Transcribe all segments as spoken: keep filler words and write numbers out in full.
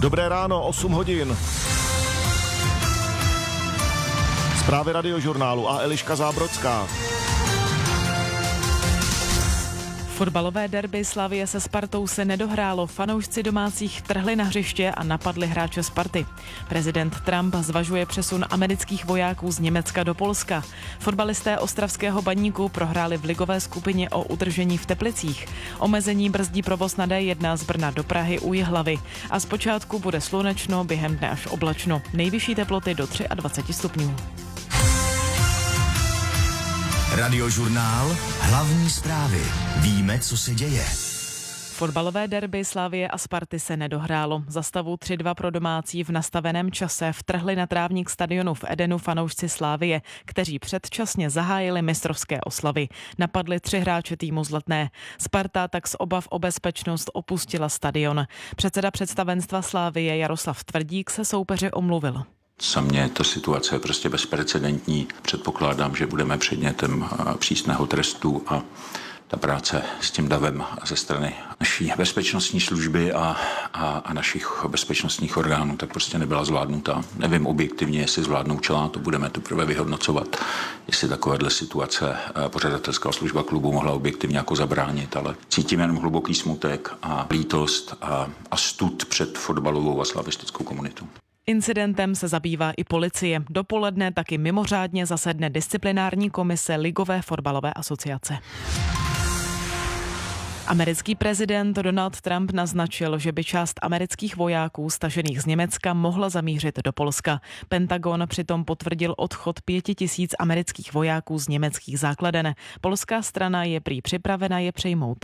Dobré ráno, osm hodin. Zprávy Radiožurnálu a Eliška Zábrodská. Fotbalové derby Slavie se Spartou se nedohrálo. Fanoušci domácích vtrhli na hřiště a napadli hráče Sparty. Prezident Trump zvažuje přesun amerických vojáků z Německa do Polska. Fotbalisté ostravského Baníku prohráli v ligové skupině o udržení v Teplicích. Omezení brzdí provoz na D jedna z Brna do Prahy u Jihlavy. A zpočátku bude slunečno, během dne až oblačno. Nejvyšší teploty do dvacet tři stupňů. Radiožurnál, hlavní zprávy. Víme, co se děje. Fotbalové derby Slavie a Sparty se nedohrálo. Za stavu tři dva pro domácí v nastaveném čase vtrhli na trávník stadionu v Edenu fanoušci Slavie, kteří předčasně zahájili mistrovské oslavy. Napadli tři hráče týmu Zlatné. Sparta tak z obav o bezpečnost opustila stadion. Předseda představenstva Slavie Jaroslav Tvrdík se soupeři omluvil. Za mě ta situace je prostě bezprecedentní. Předpokládám, že budeme předmětem přísného trestu a ta práce s tím davem ze strany naší bezpečnostní služby a, a, a našich bezpečnostních orgánů tak prostě nebyla zvládnutá. Nevím objektivně, jestli zvládnoučila, to budeme teprve vyhodnocovat, jestli takovéhle situace pořadatelská služba klubu mohla objektivně jako zabránit, ale cítím jenom hluboký smutek a lítost a, a stud před fotbalovou a slavistickou komunitou. Incidentem se zabývá i policie. Dopoledne taky mimořádně zasedne disciplinární komise Ligové fotbalové asociace. Americký prezident Donald Trump naznačil, že by část amerických vojáků stažených z Německa mohla zamířit do Polska. Pentagon přitom potvrdil odchod pěti tisíc amerických vojáků z německých základen. Polská strana je prý připravena je přijmout.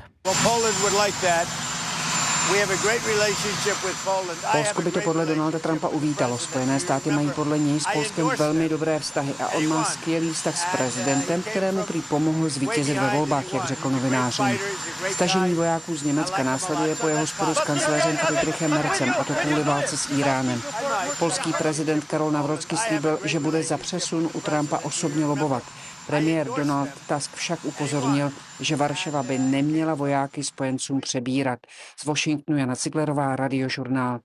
Polsko by to podle Donalda Trumpa uvítalo. Spojené státy mají podle něj s Polskem velmi dobré vztahy a on má skvělý vztah s prezidentem, kterému prý pomohl zvítězit ve volbách, jak řekl novinářům. Stažení vojáků z Německa následuje po jeho sporu s kancléřem Friedrichem Merzem, a to kvůli válce s Íránem. Polský prezident Karol Nawrocki slíbil, že bude za přesun u Trumpa osobně lobovat. Premiér Donald Tusk však upozornil, že Varšava by neměla vojáky spojencům přebírat. Z Washingtonu Jana Ciglerová, Radiožurnál.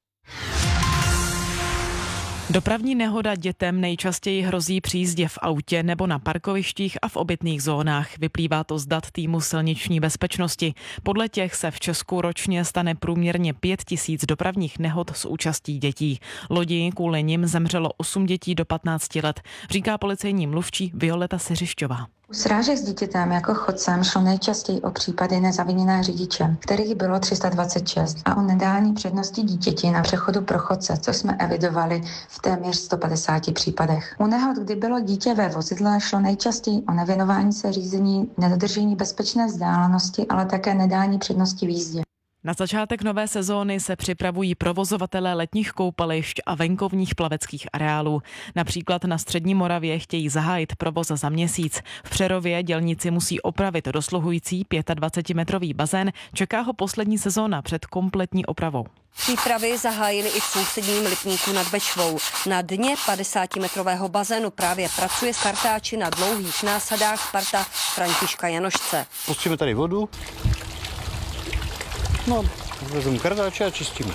Dopravní nehoda dětem nejčastěji hrozí při jízdě v autě nebo na parkovištích a v obytných zónách. Vyplývá to z dat týmu silniční bezpečnosti. Podle těch se v Česku ročně stane průměrně pět tisíc dopravních nehod s účastí dětí. Lodi kvůli nim zemřelo osm dětí do patnácti let, říká policejní mluvčí Violeta Seřišťová. U srážek s dítětem jako chodcem šlo nejčastěji o případy nezaviněné řidičem, kterých bylo tři sta dvacet šest, a o nedání přednosti dítěti na přechodu pro chodce, co jsme evidovali v téměř sto padesáti případech. U nehod, kdy bylo dítě ve vozidle, šlo nejčastěji o nevěnování se řízení, nedodržení bezpečné vzdálenosti, ale také nedání přednosti v jízdě. Na začátek nové sezóny se připravují provozovatelé letních koupališť a venkovních plaveckých areálů. Například na Střední Moravě chtějí zahájit provoz za měsíc. V Přerově dělníci musí opravit dosluhující dvacetimetrový bazén. Čeká ho poslední sezóna před kompletní opravou. Přípravy zahájili i v sousedním Lipníku nad Bečvou. Na dně padesátimetrového bazénu právě pracuje startáči na dlouhých násadách parta Františka Janošce. Pustíme tady vodu. No, vezmu kartáče a čistíme.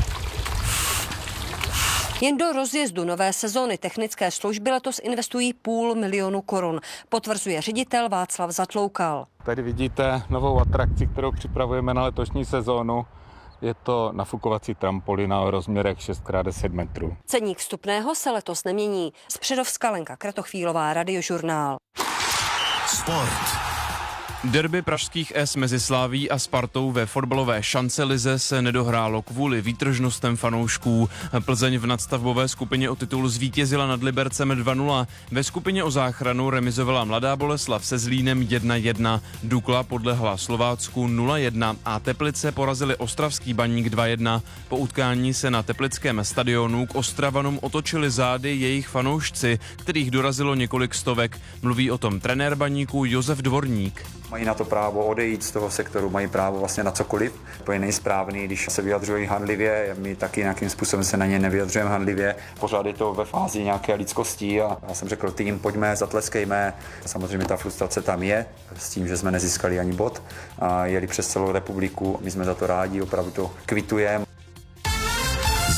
Jen do rozjezdu nové sezóny technické služby letos investují půl milionu korun, potvrzuje ředitel Václav Zatloukal. Tady vidíte novou atrakci, kterou připravujeme na letošní sezónu. Je to nafukovací trampolína o rozměrech šest krát deset metrů. Ceník vstupného se letos nemění. Z Přerovska Lenka Kratochvílová, Radiožurnál. Sport. Derby pražských S mezi Slavií a Spartou ve fotbalové šancelize se nedohrálo kvůli výtržnostem fanoušků. Plzeň v nadstavbové skupině o titul zvítězila nad Libercem dva nula. Ve skupině o záchranu remizovala Mladá Boleslav se Zlínem jedna jedna. Dukla podlehla Slovácku nula jedna a Teplice porazili ostravský Baník dva jedna. Po utkání se na teplickém stadionu k Ostravanům otočili zády jejich fanoušci, kterých dorazilo několik stovek. Mluví o tom trenér Baníku Josef Dvorník. Mají na to právo odejít z toho sektoru, mají právo vlastně na cokoliv. To je nejsprávný, když se vyjadřují hanlivě, my taky nějakým způsobem se na ně nevyjadřujeme hanlivě. Pořád je to ve fázi nějaké lidskosti a já jsem řekl tým, pojďme, zatleskejme. Samozřejmě ta frustrace tam je s tím, že jsme nezískali ani bod a jeli přes celou republiku. My jsme za to rádi, opravdu to kvitujeme.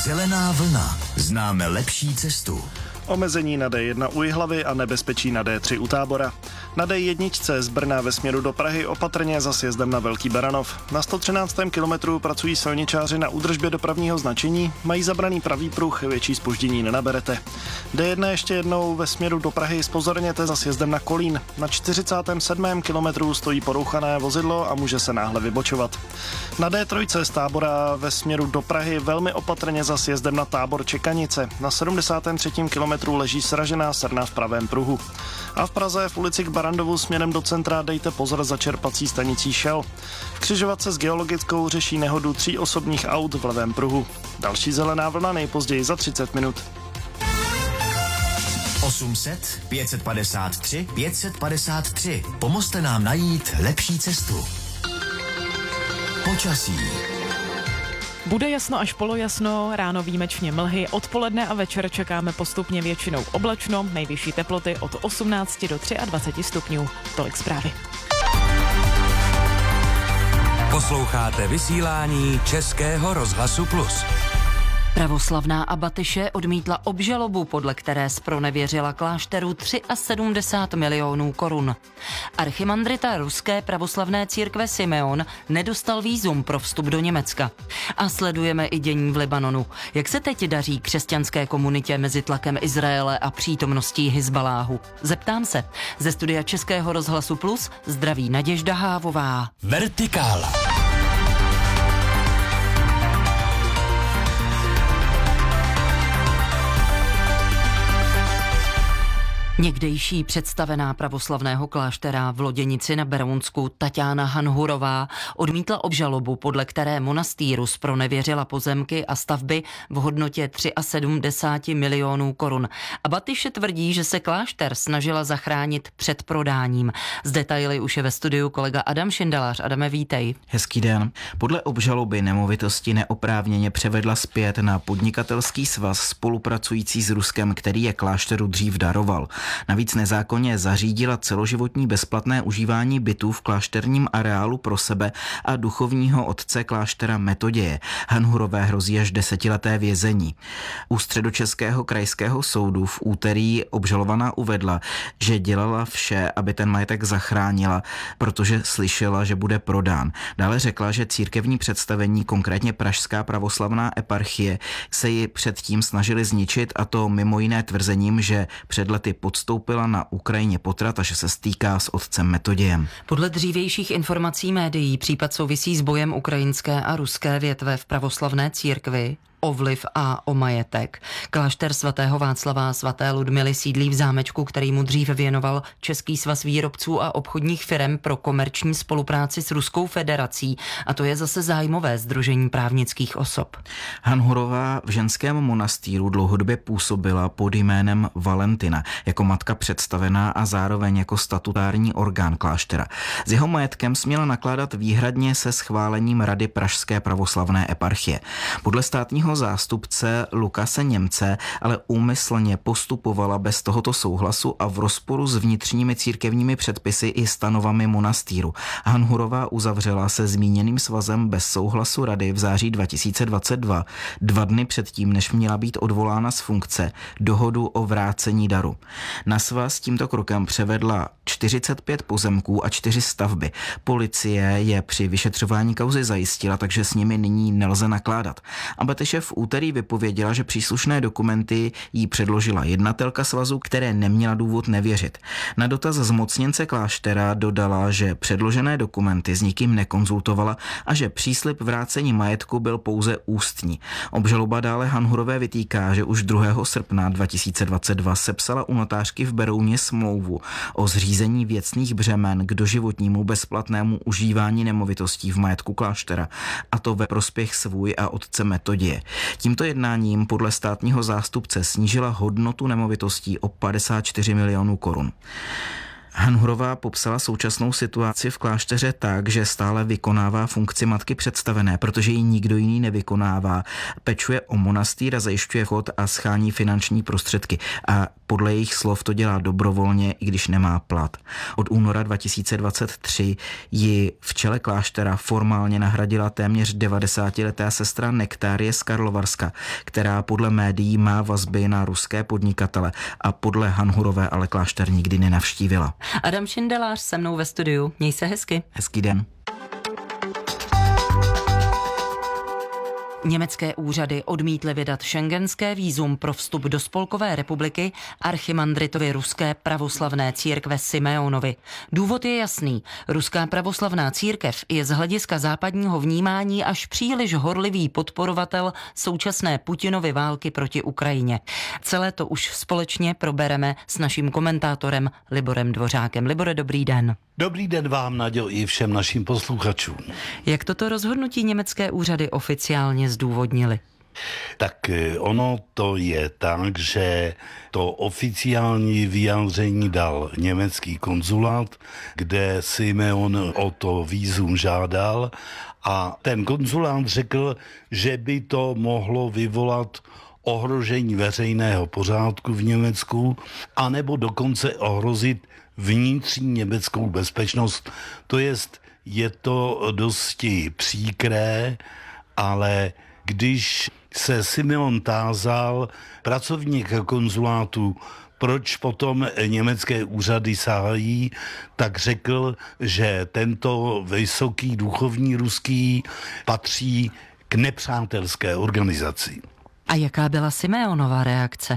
Zelená vlna. Známe lepší cestu. Omezení na dé jedna u Jihlavy a nebezpečí na dé tři u Tábora. Na dé jedna z Brna ve směru do Prahy opatrně za sjezdem na Velký Baranov. Na sto třináctém kilometru pracují silničáři na údržbě dopravního značení, mají zabraný pravý pruh, větší zpoždění nenaberete. dé jedna ještě jednou ve směru do Prahy zpozorněte za sjezdem na Kolín. Na čtyřicátém sedmém kilometru stojí porouchané vozidlo a může se náhle vybočovat. Na dé tři z Tábora ve směru do Prahy velmi opatrně za sjezdem na Tábor Čekanice. Na sedmdesátém třetím kilometru leží sražená srna v pravém pruhu. A v Praze v ulici k Barandovu směrem do centra dejte pozor za čerpací stanicí Shell. V křižovatce s Geologickou řeší nehodu tří osobních aut v levém pruhu. Další zelená vlna nejpozději za třicet minut. osm set, pět set padesát tři, pět set padesát tři. Pomozte nám najít lepší cestu. Počasí. Bude jasno až polojasno, ráno výjimečně mlhy, odpoledne a večer čekáme postupně většinou oblačno, nejvyšší teploty od osmnácti do dvaceti třech stupňů. Tolik zprávy. Posloucháte vysílání Českého rozhlasu Plus. Pravoslavná abatyše odmítla obžalobu, podle které zpronevěřila klášteru sedmdesát tři milionů korun. Archimandrita ruské pravoslavné církve Simeon nedostal vízum pro vstup do Německa. A sledujeme i dění v Libanonu. Jak se teď daří křesťanské komunitě mezi tlakem Izraele a přítomností Hizbaláhu? Zeptám se. Ze studia Českého rozhlasu Plus zdraví Naděžda Hávová. Vertikála. Někdejší představená pravoslavného kláštera v Loděnici na Berounsku Taťána Hanhurová odmítla obžalobu, podle které monastýru zpronevěřila pozemky a stavby v hodnotě sedmdesát tři milionů korun. Abatyše tvrdí, že se klášter snažila zachránit před prodáním. Z detaily už je ve studiu kolega Adam Šindelář. Adame, vítej. Hezký den. Podle obžaloby nemovitosti neoprávněně převedla zpět na podnikatelský svaz spolupracující s Ruskem, který je klášteru dřív daroval. Navíc nezákonně zařídila celoživotní bezplatné užívání bytů v klášterním areálu pro sebe a duchovního otce kláštera Metoděje. Hanhurové hrozí až desetileté vězení. U Středočeského krajského soudu v úterý obžalovaná uvedla, že dělala vše, aby ten majetek zachránila, protože slyšela, že bude prodán. Dále řekla, že církevní představení, konkrétně Pražská pravoslavná eparchie, se ji předtím snažili zničit, a to mimo jiné tvrzením, že před lety podstoupila na Ukrajině potrat a že se stýká s otcem Metodějem. Podle dřívějších informací médií případ souvisí s bojem ukrajinské a ruské větve v pravoslavné církvi o vliv a o majetek. Klášter svatého Václava a svaté Ludmily sídlí v zámečku, který mu dřív věnoval Český svaz výrobců a obchodních firem pro komerční spolupráci s Ruskou federací, a to je zase zájmové sdružení právnických osob. Hanhurová v ženském monastýru dlouhodobě působila pod jménem Valentina jako matka představená a zároveň jako statutární orgán kláštera. S jeho majetkem směla nakládat výhradně se schválením Rady Pražské pravoslavné eparchie. Podle státního zástupce Lukase Němce ale úmyslně postupovala bez tohoto souhlasu a v rozporu s vnitřními církevními předpisy i stanovami monastýru. Hanhurová uzavřela se zmíněným svazem bez souhlasu rady v září dva tisíce dvacet dva, dva dny předtím, než měla být odvolána z funkce, dohodu o vrácení daru. Na svaz tímto krokem převedla čtyřicet pět pozemků a čtyři stavby. Policie je při vyšetřování kauzy zajistila, takže s nimi nyní nelze nakládat. Abatyše v úterý vypověděla, že příslušné dokumenty jí předložila jednatelka svazu, které neměla důvod nevěřit. Na dotaz zmocněnce kláštera dodala, že předložené dokumenty s nikým nekonzultovala a že příslib vrácení majetku byl pouze ústní. Obžaloba dále Hanhurové vytýká, že už druhého srpna dva tisíce dvacet dva sepsala u notářky v Berouně smlouvu o zřízení věcných břemen k doživotnímu bezplatnému užívání nemovitostí v majetku kláštera, a to ve prospěch svůj a otce Metoděje. Tímto jednáním podle státního zástupce snížila hodnotu nemovitostí o padesát čtyři milionů korun. Hanhurová popsala současnou situaci v klášteře tak, že stále vykonává funkci matky představené, protože ji nikdo jiný nevykonává. Pečuje o monastýr a zajišťuje chod a schání finanční prostředky. A Podle jejich slov to dělá dobrovolně, i když nemá plat. Od února dva tisíce dvacet tři ji v čele kláštera formálně nahradila téměř devadesátiletá sestra Nektárie z Karlovarska, která podle médií má vazby na ruské podnikatele a podle Hanhurové ale klášter nikdy nenavštívila. Adam Šindelář se mnou ve studiu. Měj se hezky. Hezký den. Německé úřady odmítly vydat schengenské vízum pro vstup do Spolkové republiky archimandritovi ruské pravoslavné církve Simeonovi. Důvod je jasný. Ruská pravoslavná církev je z hlediska západního vnímání až příliš horlivý podporovatel současné Putinovy války proti Ukrajině. Celé to už společně probereme s naším komentátorem Liborem Dvořákem. Libore, dobrý den. Dobrý den vám, Naďo, i všem našim posluchačům. Jak toto rozhodnutí německé úřady oficiálně zdůvodnili? Tak ono to je tak, že to oficiální vyjádření dal německý konzulát, kde Simeon o to vízum žádal a ten konzulát řekl, že by to mohlo vyvolat ohrožení veřejného pořádku v Německu anebo dokonce ohrozit vnitřní německou bezpečnost. To jest, je to dosti příkré, ale když se Simeon tázal pracovníka konzulátu, proč potom německé úřady sahají, tak řekl, že tento vysoký duchovní ruský patří k nepřátelské organizaci. A jaká byla Simeonova reakce?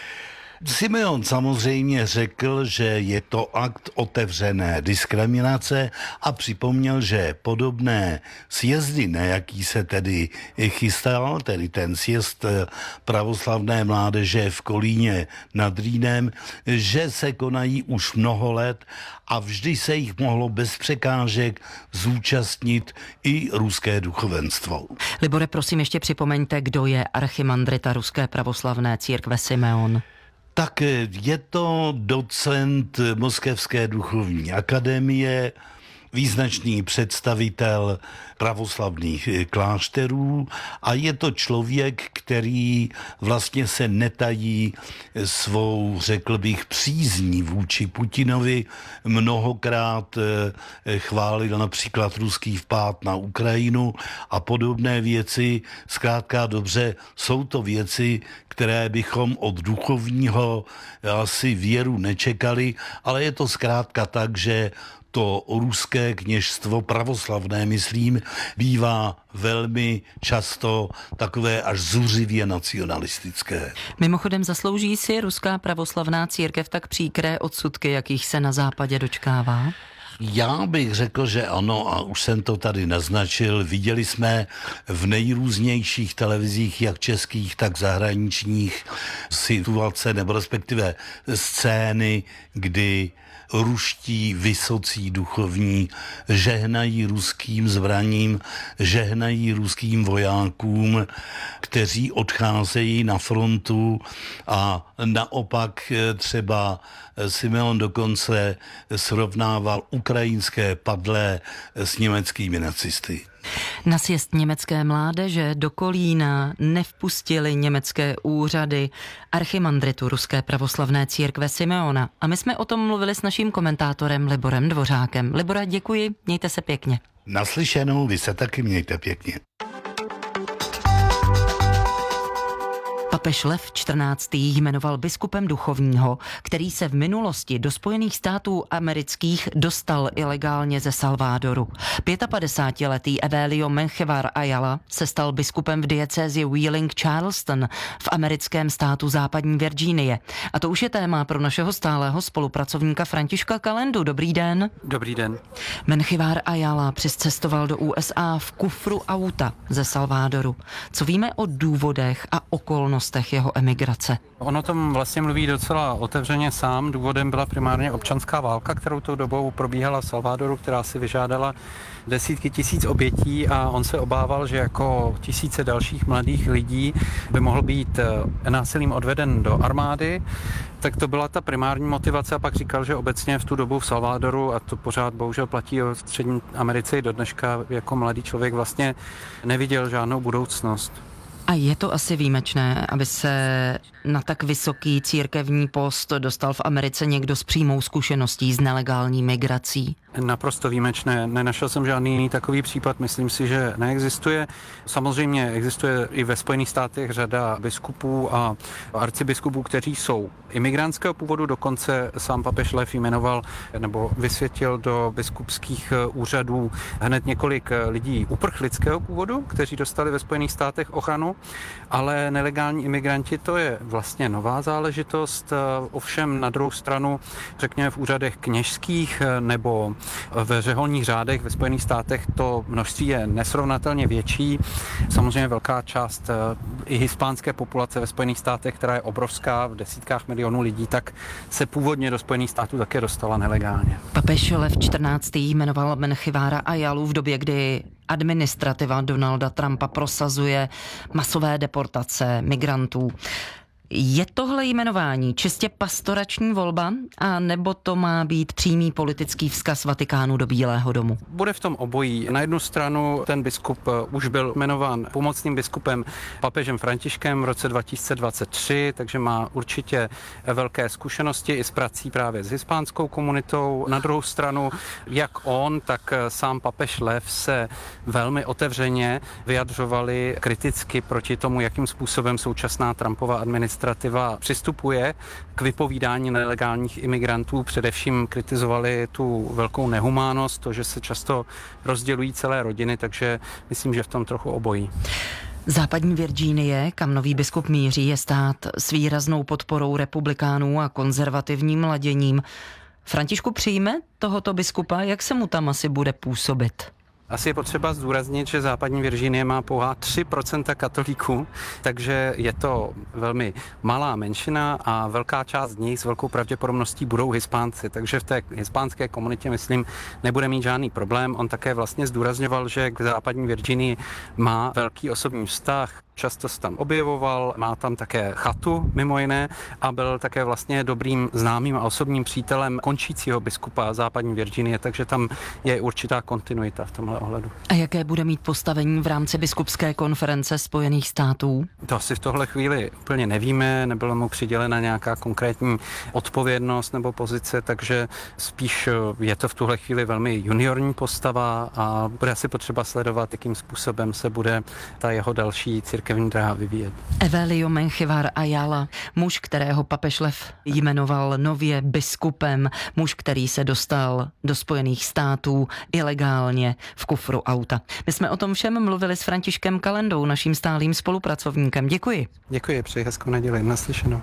Simeon samozřejmě řekl, že je to akt otevřené diskriminace a připomněl, že podobné sjezdy, na jaký se tedy chystal, tedy ten sjezd pravoslavné mládeže v Kolíně nad Rýnem, že se konají už mnoho let a vždy se jich mohlo bez překážek zúčastnit i ruské duchovenstvo. Libore, prosím, ještě připomeňte, kdo je archimandrita ruské pravoslavné církve Simeon. Tak je to docent Moskevské duchovní akademie, význačný představitel pravoslavných klášterů a je to člověk, který vlastně se netají svou, řekl bych, přízní vůči Putinovi. Mnohokrát chválil například ruský vpád na Ukrajinu a podobné věci. Zkrátka dobře, jsou to věci, které bychom od duchovního asi věru nečekali, ale je to zkrátka tak, že to ruské kněžstvo pravoslavné, myslím, bývá velmi často takové až zuřivě nacionalistické. Mimochodem, zaslouží si ruská pravoslavná církev tak příkré odsudky, jakých se na západě dočkává? Já bych řekl, že ano, a už jsem to tady naznačil. Viděli jsme v nejrůznějších televizích, jak českých, tak zahraničních, situace nebo respektive scény, kdy ruští vysocí duchovní žehnají ruským zbraním, žehnají ruským vojákům, kteří odcházejí na frontu a naopak třeba Simeon dokonce srovnával ukrajinské padlé s německými nacisty. Na sjezd německé mládeže do Kolína nevpustili německé úřady archimandritu ruské pravoslavné církve Simeona. A my jsme o tom mluvili s naším komentátorem Liborem Dvořákem. Libora, děkuji, mějte se pěkně. Naslyšenou, vy se taky mějte pěkně. Papež Lev čtrnáctý jmenoval biskupem duchovního, který se v minulosti do Spojených států amerických dostal ilegálně ze Salvadoru. padesátipětiletý Evelio Menjivar Ayala se stal biskupem v diecézi Wheeling-Charleston v americkém státu západní Virginie. A to už je téma pro našeho stálého spolupracovníka Františka Kalendu. Dobrý den. Dobrý den. Menjivar Ayala přiscestoval do U S A v kufru auta ze Salvadoru. Co víme o důvodech a okolnostech jeho emigrace? On o tom vlastně mluví docela otevřeně sám. Důvodem byla primárně občanská válka, kterou tou dobou probíhala v Salvadoru, která si vyžádala desítky tisíc obětí a on se obával, že jako tisíce dalších mladých lidí by mohl být násilím odveden do armády. Tak to byla ta primární motivace a pak říkal, že obecně v tu dobu v Salvadoru, a to pořád bohužel platí o Střední Americe i do dneška, jako mladý člověk vlastně neviděl žádnou budoucnost. A je to asi výjimečné, aby se na tak vysoký církevní post dostal v Americe někdo s přímou zkušeností s nelegální migrací? Naprosto výjimečné. Nenašel jsem žádný jiný takový případ, myslím si, že neexistuje. Samozřejmě existuje i ve Spojených státech řada biskupů a arcibiskupů, kteří jsou imigrantského původu, dokonce sám papež Lev jmenoval nebo vysvětil do biskupských úřadů hned několik lidí uprchlického původu, kteří dostali ve Spojených státech ochranu, ale nelegální imigranti to je vlastně nová záležitost, ovšem na druhou stranu, řekněme v úřadech kněžských nebo ve řeholních řádech ve Spojených státech to množství je nesrovnatelně větší. Samozřejmě velká část i hispánské populace ve Spojených státech, která je obrovská, v desítkách milionů lidí, tak se původně do Spojených států také dostala nelegálně. Papež Lev čtrnáctý jmenoval Menchivara Ayalu v době, kdy administrativa Donalda Trumpa prosazuje masové deportace migrantů. Je tohle jmenování čistě pastorační volba, a nebo to má být přímý politický vzkaz Vatikánu do Bílého domu? Bude v tom obojí. Na jednu stranu ten biskup už byl jmenován pomocným biskupem papežem Františkem v roce dva tisíce dvacet tři, takže má určitě velké zkušenosti i s prací právě s hispánskou komunitou. Na druhou stranu, jak on, tak sám papež Lev se velmi otevřeně vyjadřovali kriticky proti tomu, jakým způsobem současná Trumpova administrativa přistupuje k vypovídání nelegálních imigrantů. Především kritizovali tu velkou nehumánnost, to, že se často rozdělují celé rodiny, takže myslím, že v tom trochu obojí. Západní Virginie, kam nový biskup míří, je stát s výraznou podporou republikánů a konzervativním laděním. Františku, přijme tohoto biskupa? Jak se mu tam asi bude působit? Asi je potřeba zdůraznit, že západní Virginie má pouhá tři procenta katolíků, takže je to velmi malá menšina a velká část z nich s velkou pravděpodobností budou Hispánci, takže v té hispánské komunitě, myslím, nebude mít žádný problém. On také vlastně zdůrazňoval, že k západní Virginii má velký osobní vztah, často se tam objevoval, má tam také chatu mimo jiné a byl také vlastně dobrým známým a osobním přítelem končícího biskupa západní Virginie, takže tam je určitá kontinuita v tomhle ohledu. A jaké bude mít postavení v rámci biskupské konference Spojených států? To asi v tohle chvíli úplně nevíme, nebyla mu přidělena nějaká konkrétní odpovědnost nebo pozice, takže spíš je to v tuhle chvíli velmi juniorní postava a bude asi potřeba sledovat, jakým způsobem se bude ta jeho další církevní dráha vyvíjet. Evelio Menchivar Ayala, muž, kterého papež Lev jmenoval nově biskupem, muž, který se dostal do Spojených států ilegálně v kufru auta. My jsme o tom všem mluvili s Františkem Kalendou, naším stálým spolupracovníkem. Děkuji. Děkuji, přeji hezkou neděli. Naslyšenou.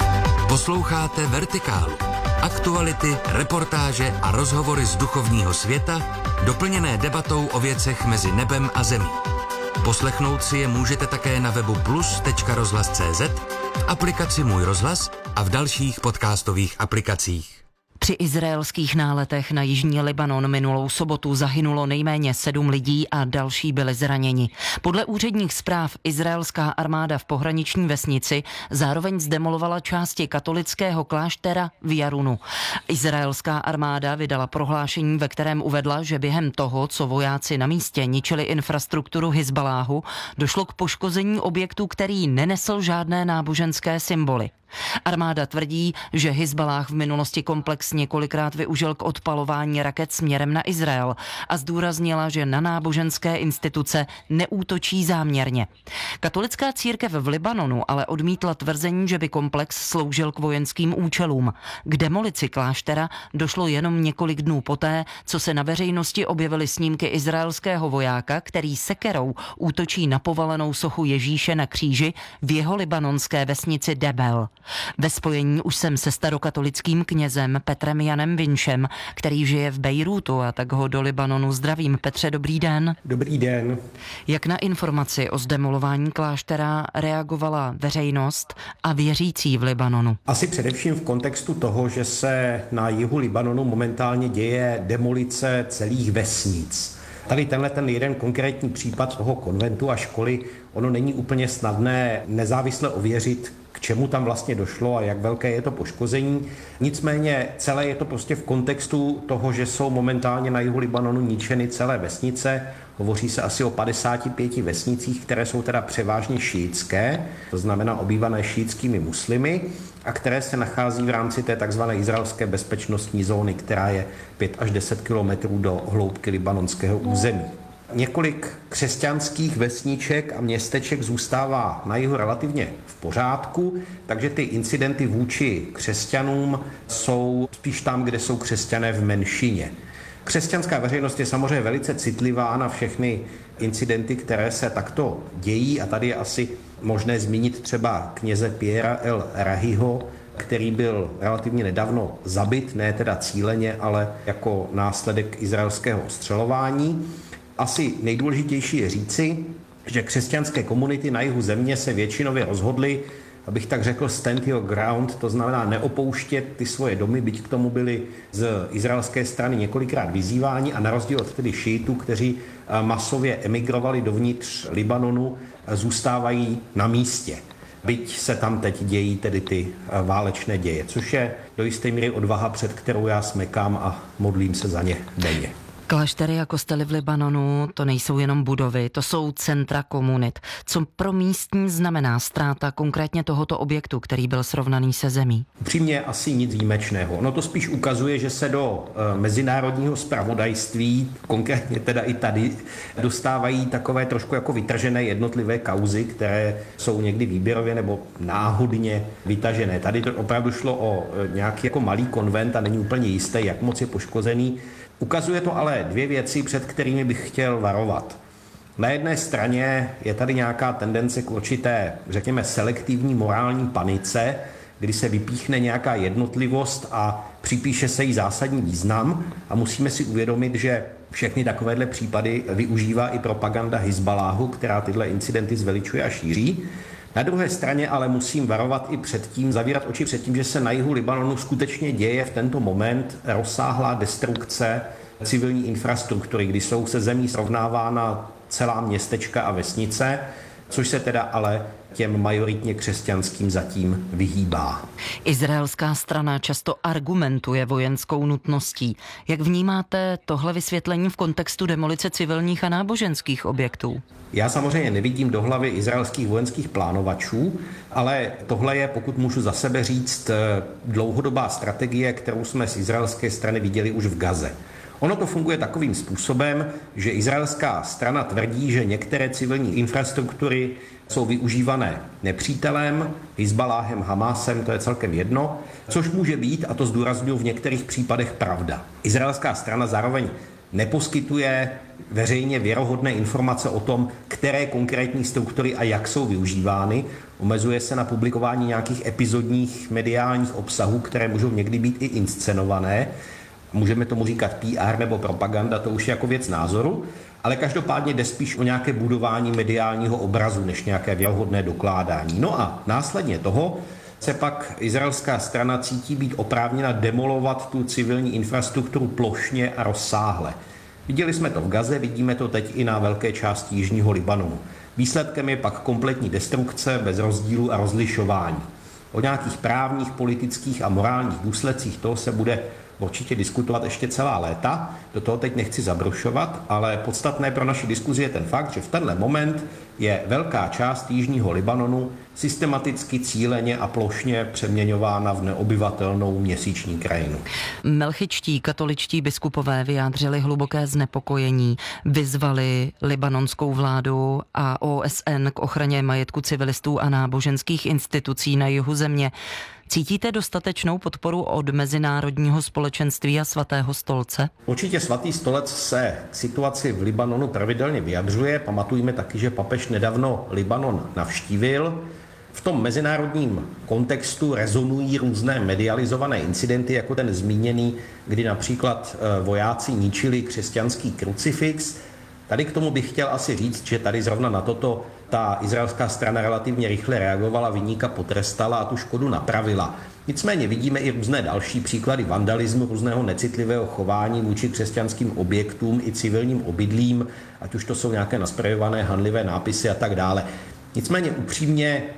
Posloucháte Vertikálu. Aktuality, reportáže a rozhovory z duchovního světa, doplněné debatou o věcech mezi nebem a zemí. Poslechnout si je můžete také na webu plus tečka rozhlas tečka cé zet, v aplikaci Můj rozhlas a v dalších podcastových aplikacích. Při izraelských náletech na jižní Libanon minulou sobotu zahynulo nejméně sedm lidí a další byli zraněni. Podle úředních zpráv izraelská armáda v pohraniční vesnici zároveň zdemolovala části katolického kláštera v Jarunu. Izraelská armáda vydala prohlášení, ve kterém uvedla, že během toho, co vojáci na místě ničili infrastrukturu Hizbaláhu, došlo k poškození objektu, který nenesl žádné náboženské symboly. Armáda tvrdí, že Hizballáh v minulosti komplex několikrát využil k odpalování raket směrem na Izrael a zdůraznila, že na náboženské instituce neútočí záměrně. Katolická církev v Libanonu ale odmítla tvrzení, že by komplex sloužil k vojenským účelům. K demolici kláštera došlo jenom několik dnů poté, co se na veřejnosti objevily snímky izraelského vojáka, který sekerou útočí na povalenou sochu Ježíše na kříži v jeho libanonské vesnici Debel. Ve spojení už jsem se starokatolickým knězem Petrem Janem Vinčem, který žije v Bejrútu, a tak ho do Libanonu zdravím. Petře, dobrý den. Dobrý den. Jak na informaci o zdemolování kláštera reagovala veřejnost a věřící v Libanonu? Asi především v kontextu toho, že se na jihu Libanonu momentálně děje demolice celých vesnic. Tady tenhle ten jeden konkrétní případ toho konventu a školy, ono není úplně snadné nezávisle ověřit, k čemu tam vlastně došlo a jak velké je to poškození. Nicméně celé je to prostě v kontextu toho, že jsou momentálně na jihu Libanonu ničeny celé vesnice. Hovoří se asi o padesáti pěti vesnicích, které jsou teda převážně šíitské, to znamená obývané šíitskými muslimy, a které se nachází v rámci té takzvané izraelské bezpečnostní zóny, která je pět až deset kilometrů do hloubky libanonského území. Několik křesťanských vesniček a městeček zůstává na jihu relativně v pořádku, takže ty incidenty vůči křesťanům jsou spíš tam, kde jsou křesťané v menšině. Křesťanská veřejnost je samozřejmě velice citlivá na všechny incidenty, které se takto dějí, a tady je asi možné zmínit třeba kněze Piera El Rahiho, který byl relativně nedávno zabit, ne teda cíleně, ale jako následek izraelského ostřelování. Asi nejdůležitější je říci, že křesťanské komunity na jihu země se většinově rozhodly, abych tak řekl, stand your ground, to znamená neopouštět ty svoje domy, byť k tomu byli z izraelské strany několikrát vyzýváni, a na rozdíl od tedy šítů, kteří masově emigrovali dovnitř Libanonu, zůstávají na místě. Byť se tam teď dějí tedy ty válečné děje, což je do jisté míry odvaha, před kterou já smekám a modlím se za ně denně. Kláštery a kostely v Libanonu to nejsou jenom budovy, to jsou centra komunit. Co pro místní znamená ztráta konkrétně tohoto objektu, který byl srovnaný se zemí? Upřímně asi nic výjimečného. Ono to spíš ukazuje, že se do e, mezinárodního zpravodajství, konkrétně teda i tady, dostávají takové trošku jako vytržené jednotlivé kauzy, které jsou někdy výběrově nebo náhodně vytažené. Tady to opravdu šlo o e, nějaký jako malý konvent a není úplně jisté, jak moc je poškozený. Ukazuje to ale dvě věci, před kterými bych chtěl varovat. Na jedné straně je tady nějaká tendence k určité, řekněme, selektivní morální panice, kdy se vypíchne nějaká jednotlivost a připíše se jí zásadní význam, a musíme si uvědomit, že všechny takovéhle případy využívá i propaganda Hizbaláhu, která tyhle incidenty zveličuje a šíří. Na druhé straně ale musím varovat i před tím, zavírat oči před tím, že se na jihu Libanonu skutečně děje v tento moment rozsáhlá destrukce civilní infrastruktury, kdy jsou se zemí srovnávána celá městečka a vesnice, což se teda ale těm majoritně křesťanským zatím vyhýbá. Izraelská strana často argumentuje vojenskou nutností. Jak vnímáte tohle vysvětlení v kontextu demolice civilních a náboženských objektů? Já samozřejmě nevidím do hlavy izraelských vojenských plánovačů, ale tohle je, pokud můžu za sebe říct, dlouhodobá strategie, kterou jsme z izraelské strany viděli už v Gaze. Ono to funguje takovým způsobem, že izraelská strana tvrdí, že některé civilní infrastruktury jsou využívané nepřítelem, Hizbaláhem, Hamásem, to je celkem jedno, což může být, a to zdůrazňuji, v některých případech pravda. Izraelská strana zároveň neposkytuje veřejně věrohodné informace o tom, které konkrétní struktury a jak jsou využívány. Omezuje se na publikování nějakých epizodních mediálních obsahů, které můžou někdy být i inscenované. Můžeme tomu říkat P R nebo propaganda, to už je jako věc názoru, ale každopádně jde spíš o nějaké budování mediálního obrazu, než nějaké věrohodné dokládání. No a následně toho se pak izraelská strana cítí být oprávněna demolovat tu civilní infrastrukturu plošně a rozsáhle. Viděli jsme to v Gaze, vidíme to teď i na velké části jižního Libanonu. Výsledkem je pak kompletní destrukce bez rozdílu a rozlišování. O nějakých právních, politických a morálních důsledcích toho se bude určitě diskutovat ještě celá léta, do toho teď nechci zabrušovat, ale podstatné pro naši diskuzi je ten fakt, že v tenhle moment je velká část jižního Libanonu systematicky, cíleně a plošně přeměňována v neobyvatelnou měsíční krajinu. Melchičtí katoličtí biskupové vyjádřili hluboké znepokojení, vyzvali libanonskou vládu a O S N k ochraně majetku civilistů a náboženských institucí na jihu země. Cítíte dostatečnou podporu od mezinárodního společenství a Svatého stolce? Určitě Svatý stolec se k situaci v Libanonu pravidelně vyjadřuje. Pamatujme taky, že papež nedávno Libanon navštívil. V tom mezinárodním kontextu rezonují různé medializované incidenty, jako ten zmíněný, kdy například vojáci ničili křesťanský krucifix. Tady k tomu bych chtěl asi říct, že tady zrovna na toto ta izraelská strana relativně rychle reagovala, viníka potrestala a tu škodu napravila. Nicméně vidíme i různé další příklady vandalismu, různého necitlivého chování vůči křesťanským objektům i civilním obydlím, ať už to jsou nějaké nasprejované hanlivé nápisy a tak dále. Nicméně upřímně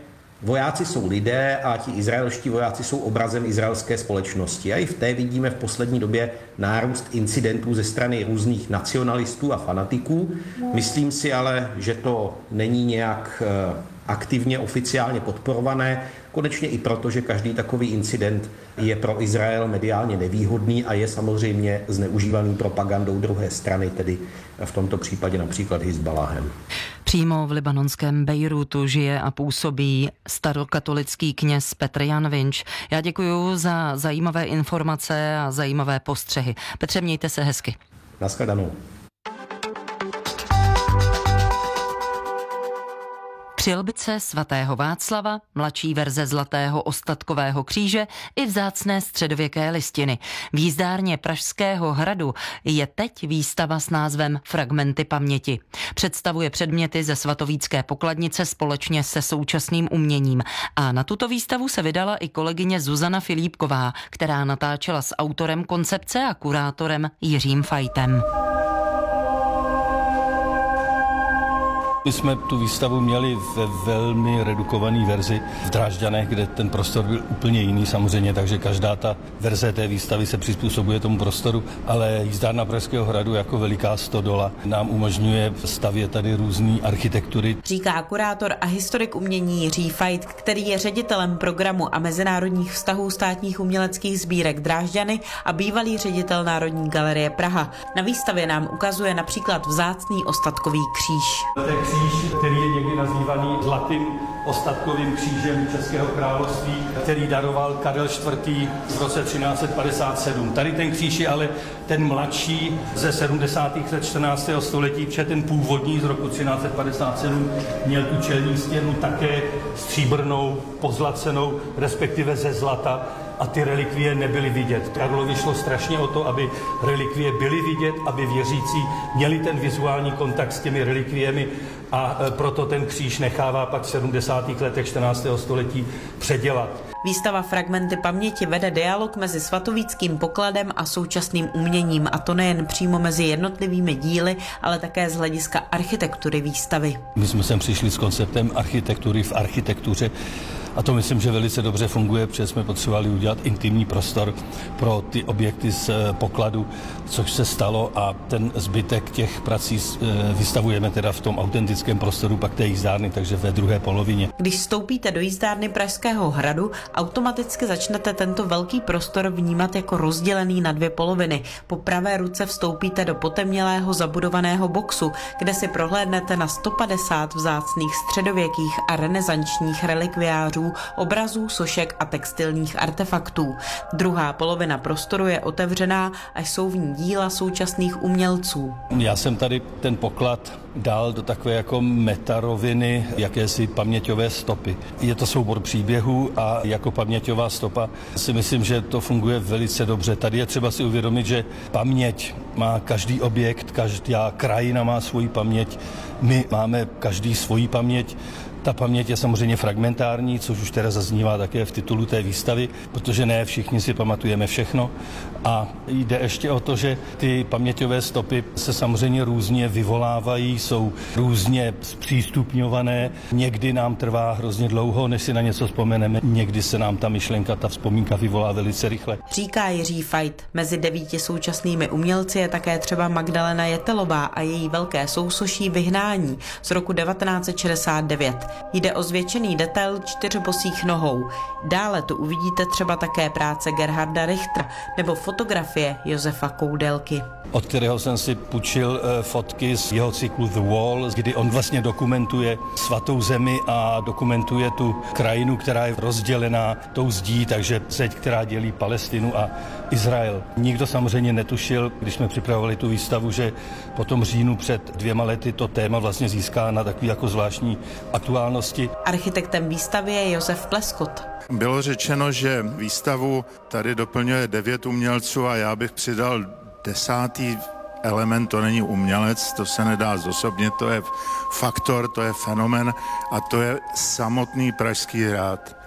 Vojáci jsou lidé a ti izraelští vojáci jsou obrazem izraelské společnosti. A i v té vidíme v poslední době nárůst incidentů ze strany různých nacionalistů a fanatiků. Myslím si ale, že to není nějak aktivně, oficiálně podporované. Konečně i proto, že každý takový incident je pro Izrael mediálně nevýhodný a je samozřejmě zneužívaný propagandou druhé strany, tedy v tomto případě například Hizbaláhem. Přímo v libanonském Bejrútu žije a působí starokatolický kněz Petr Jan Vinč. Já děkuji za zajímavé informace a zajímavé postřehy. Petře, mějte se hezky. Naschledanou. Přilbice svatého Václava, mladší verze zlatého ostatkového kříže i vzácné středověké listiny. V jízdárně Pražského hradu je teď výstava s názvem Fragmenty paměti. Představuje předměty ze svatovícké pokladnice společně se současným uměním. A na tuto výstavu se vydala i kolegyně Zuzana Filipková, která natáčela s autorem koncepce a kurátorem Jiřím Fajtem. My jsme tu výstavu měli ve velmi redukované verzi v Drážďanech, kde ten prostor byl úplně jiný samozřejmě, takže každá ta verze té výstavy se přizpůsobuje tomu prostoru, ale jízdárna Pražského hradu jako veliká stodola nám umožňuje stavět tady různé architektury. Říká kurátor a historik umění Jiří Fajt, který je ředitelem programu a mezinárodních vztahů státních uměleckých sbírek Drážďany a bývalý ředitel Národní galerie Praha. Na výstavě nám ukazuje například vzácný ostatkový kříž. Kříž, který je někdy nazývaný zlatým ostatkovým křížem Českého království, který daroval Karel čtvrtý v roce třináct set padesát sedm. Tady ten kříž je ale ten mladší ze sedmdesátých let čtrnáctého století, protože ten původní z roku třináct set padesát sedm měl tu čelní stěnu také stříbrnou, pozlacenou, respektive ze zlata, a ty relikvie nebyly vidět. Karlovi šlo strašně o to, aby relikvie byly vidět, aby věřící měli ten vizuální kontakt s těmi relikviemi, a proto ten kříž nechává pak v sedmdesátých letech čtrnáctého století předělat. Výstava Fragmenty paměti vede dialog mezi svatovíckým pokladem a současným uměním, a to nejen přímo mezi jednotlivými díly, ale také z hlediska architektury výstavy. My jsme sem přišli s konceptem architektury v architektuře, a to myslím, že velice dobře funguje, protože jsme potřebovali udělat intimní prostor pro ty objekty z pokladu, což se stalo, a ten zbytek těch prací vystavujeme teda v tom autentickém prostoru pak té jízdárny, takže ve druhé polovině. Když vstoupíte do jízdárny Pražského hradu, automaticky začnete tento velký prostor vnímat jako rozdělený na dvě poloviny. Po pravé ruce vstoupíte do potemnělého zabudovaného boxu, kde si prohlédnete na sto padesát vzácných středověkých a renesančních relikviářů, obrazů, sošek a textilních artefaktů. Druhá polovina prostoru je otevřená a jsou v ní díla současných umělců. Já jsem tady ten poklad dal do takové jako metaroviny, jakési paměťové stopy. Je to soubor příběhů a jako paměťová stopa si myslím, že to funguje velice dobře. Tady je třeba si uvědomit, že paměť má každý objekt, každá krajina má svoji paměť, my máme každý svoji paměť. Ta paměť je samozřejmě fragmentární, což už teda zaznívá také v titulu té výstavy, protože ne všichni si pamatujeme všechno. A jde ještě o to, že ty paměťové stopy se samozřejmě různě vyvolávají, jsou různě zpřístupňované. Někdy nám trvá hrozně dlouho, než si na něco vzpomeneme. Někdy se nám ta myšlenka, ta vzpomínka vyvolá velice rychle. Říká Jiří Fajt. Mezi devíti současnými umělci je také třeba Magdalena Jetelová a její velké sousoší Vyhnání z roku devatenáct set šedesát devět. Jde o zvětšený detail čtyřbosých nohou. Dále tu uvidíte třeba také práce Gerharda Richtera nebo fotografie Josefa Koudelky, od kterého jsem si půjčil fotky z jeho cyklu The Wall, kdy on vlastně dokumentuje svatou zemi a dokumentuje tu krajinu, která je rozdělená tou zdí, takže zeď, která dělí Palestinu a Izrael. Nikdo samozřejmě netušil, když jsme připravovali tu výstavu, že po tom říjnu před dvěma lety to téma vlastně získá na takový jako zvláštní aktuálnosti. Architektem výstavy je Josef Pleskot. Bylo řečeno, že výstavu tady doplňuje devět umělců a já bych přidal desátý element, to není umělec, to se nedá zosobnit, to je faktor, to je fenomen a to je samotný Pražský hrad.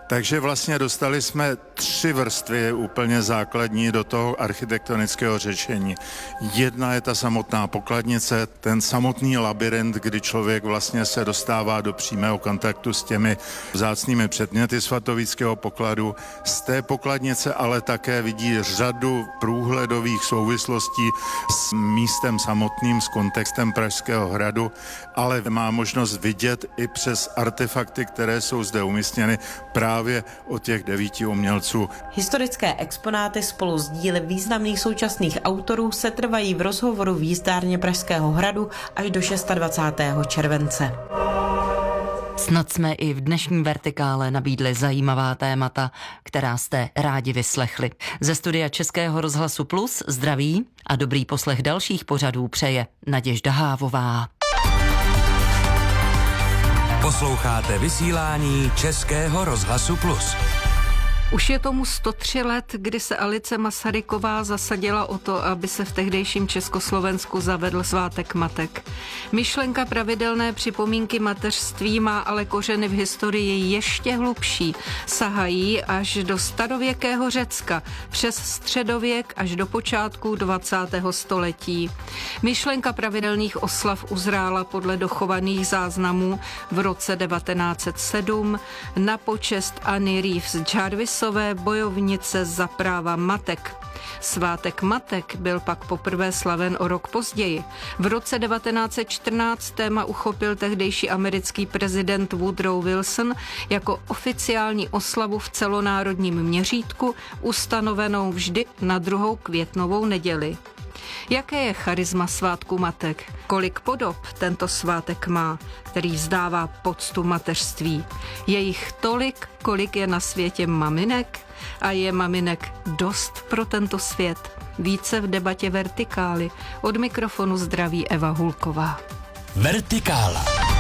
Takže vlastně dostali jsme tři vrstvy úplně základní do toho architektonického řešení. Jedna je ta samotná pokladnice, ten samotný labyrint, kdy člověk vlastně se dostává do přímého kontaktu s těmi vzácnými předměty svatovíckého pokladu. Z té pokladnice ale také vidí řadu průhledových souvislostí s místem samotným, s kontextem Pražského hradu, ale má možnost vidět i přes artefakty, které jsou zde umístěny právě od těch devíti umělců. Historické exponáty spolu s díly významných současných autorů se trvají v rozhovoru v jízdárně Pražského hradu až do dvacátého šestého července. Snad jsme i v dnešní Vertikále nabídli zajímavá témata, která jste rádi vyslechli. Ze studia Českého rozhlasu Plus zdraví a dobrý poslech dalších pořadů přeje Naděžda Hávová. Posloucháte vysílání Českého rozhlasu Plus. Už je tomu sto tři let, kdy se Alice Masaryková zasadila o to, aby se v tehdejším Československu zavedl svátek matek. Myšlenka pravidelné připomínky mateřství má ale kořeny v historii ještě hlubší. Sahají až do starověkého Řecka, přes středověk až do počátku dvacátého století. Myšlenka pravidelných oslav uzrála podle dochovaných záznamů v roce devatenáct set sedm na počest Anny Reeves Jarvis, bojovnice za práva matek. Svátek matek byl pak poprvé slaven o rok později. V roce devatenáct set čtrnáct téma uchopil tehdejší americký prezident Woodrow Wilson jako oficiální oslavu v celonárodním měřítku, ustanovenou vždy na druhou květnovou neděli. Jaké je charisma svátku matek? Kolik podob tento svátek má, který vzdává poctu mateřství? Je jich tolik, kolik je na světě maminek? A je maminek dost pro tento svět? Více v debatě Vertikály. Od mikrofonu zdraví Eva Hulková. Vertikála.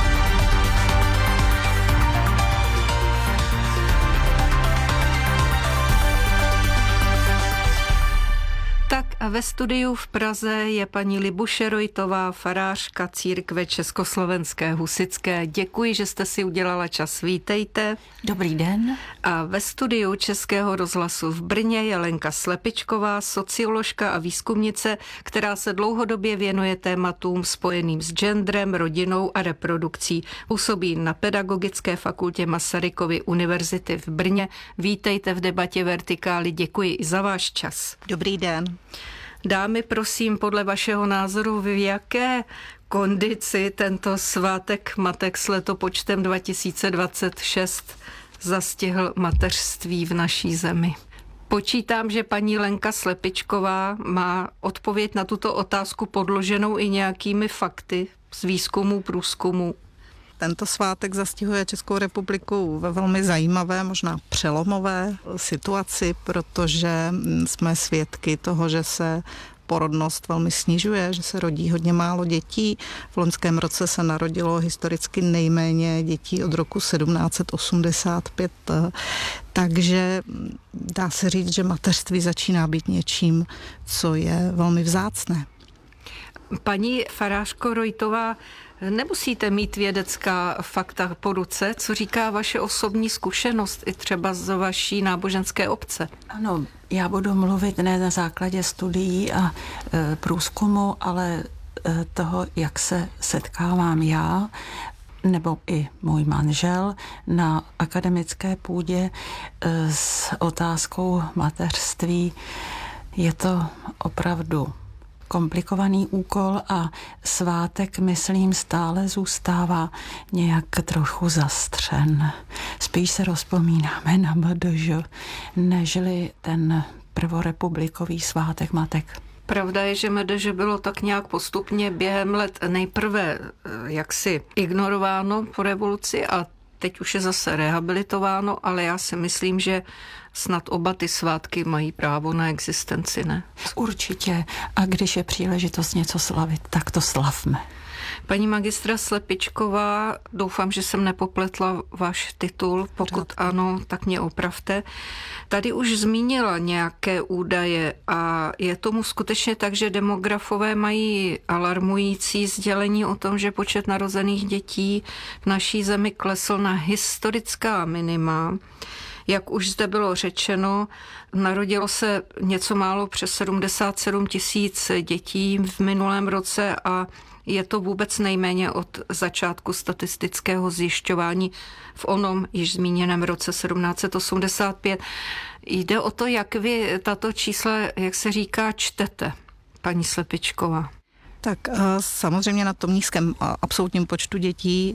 Tak a ve studiu v Praze je paní Libuše Rojtová, farářka církve Československé husitské. Děkuji, že jste si udělala čas. Vítejte. Dobrý den. A ve studiu Českého rozhlasu v Brně je Lenka Slepičková, socioložka a výzkumnice, která se dlouhodobě věnuje tématům spojeným s genderem, rodinou a reprodukcí. Působí na Pedagogické fakultě Masarykovy univerzity v Brně. Vítejte v debatě Vertikály. Děkuji i za váš čas. Dobrý den. Dámy, prosím, podle vašeho názoru, v jaké kondici tento svátek matek s letopočtem dva tisíce dvacet šest zastihl mateřství v naší zemi? Počítám, že paní Lenka Slepičková má odpověď na tuto otázku podloženou i nějakými fakty z výzkumu, průzkumu. Tento svátek zastihuje Českou republiku ve velmi zajímavé, možná přelomové situaci, protože jsme svědky toho, že se porodnost velmi snižuje, že se rodí hodně málo dětí. V loňském roce se narodilo historicky nejméně dětí od roku sedmnáct set osmdesát pět. Takže dá se říct, že mateřství začíná být něčím, co je velmi vzácné. Paní farářko Rojtová, nemusíte mít vědecká fakta po ruce, co říká vaše osobní zkušenost i třeba z vaší náboženské obce. Ano, já budu mluvit ne na základě studií a e, průzkumu, ale e, toho, jak se setkávám já nebo i můj manžel na akademické půdě e, s otázkou mateřství. Je to opravdu komplikovaný úkol a svátek, myslím, stále zůstává nějak trochu zastřen. Spíš se rozpomínáme na M D Ž, nežli ten prvorepublikový svátek matek. Pravda je, že M D Ž bylo tak nějak postupně během let nejprve jaksi ignorováno po revoluci a teď už je zase rehabilitováno, ale já si myslím, že snad oba ty svátky mají právo na existenci, ne? Určitě. A když je příležitost něco slavit, tak to slavme. Paní magistra Slepičková, doufám, že jsem nepopletla váš titul. Pokud ano, tak mě opravte. Tady už zmínila nějaké údaje a je tomu skutečně tak, že demografové mají alarmující sdělení o tom, že počet narozených dětí v naší zemi klesl na historická minima. Jak už zde bylo řečeno, narodilo se něco málo přes sedmdesát sedm tisíc dětí v minulém roce a je to vůbec nejméně od začátku statistického zjišťování v onom již zmíněném roce sedmnáct set osmdesát pět. Jde o to, jak vy tato čísla, jak se říká, čtete, paní Slepičková. Tak samozřejmě na tom nízkém absolutním počtu dětí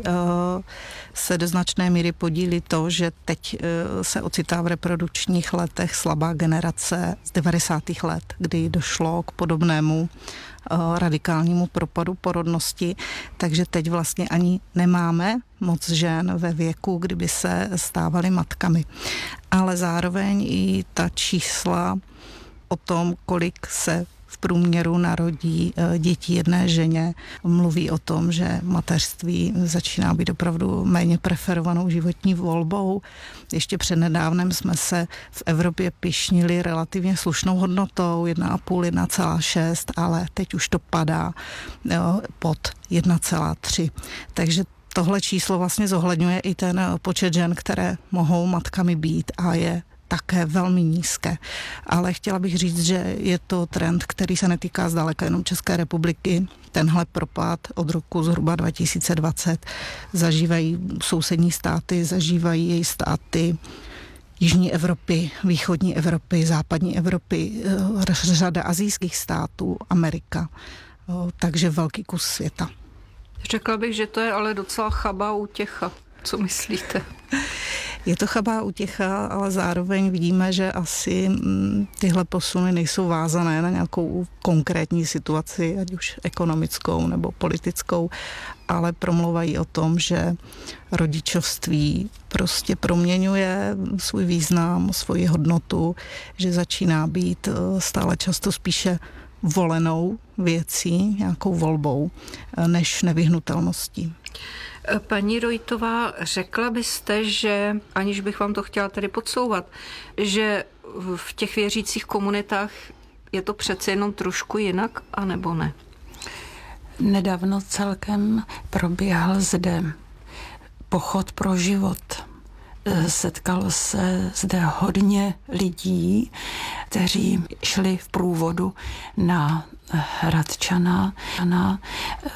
se do značné míry podílí to, že teď se ocitá v reprodukčních letech slabá generace z devadesátých let, kdy došlo k podobnému radikálnímu propadu porodnosti, takže teď vlastně ani nemáme moc žen ve věku, kdyby se stávaly matkami. Ale zároveň i ta čísla o tom, kolik se v průměru narodí dětí jedné ženě, mluví o tom, že mateřství začíná být opravdu méně preferovanou životní volbou. Ještě přednedávnem jsme se v Evropě pyšnili relativně slušnou hodnotou jedna celá pět, jedna celá šest, ale teď už to padá pod jedna celá tři. Takže tohle číslo vlastně zohledňuje i ten počet žen, které mohou matkami být a je také velmi nízké. Ale chtěla bych říct, že je to trend, který se netýká zdaleka jenom České republiky. Tenhle propad od roku zhruba dva tisíce dvacet zažívají sousední státy, zažívají její státy Jižní Evropy, Východní Evropy, Západní Evropy, řada asijských států, Amerika. Takže velký kus světa. Řekla bych, že to je ale docela chabá útěcha. Co myslíte? Je to chabá útěcha, ale zároveň vidíme, že asi tyhle posuny nejsou vázané na nějakou konkrétní situaci, ať už ekonomickou nebo politickou, ale promluvají o tom, že rodičovství prostě proměňuje svůj význam, svoji hodnotu, že začíná být stále často spíše volenou věcí, nějakou volbou, než nevyhnutelností. Paní Rojtová, řekla byste, že, aniž bych vám to chtěla tady podsouvat, že v těch věřících komunitách je to přece jenom trošku jinak, anebo ne? Nedávno celkem probíhal zde pochod pro život. Setkalo se zde hodně lidí, kteří šli v průvodu na Hradčana, na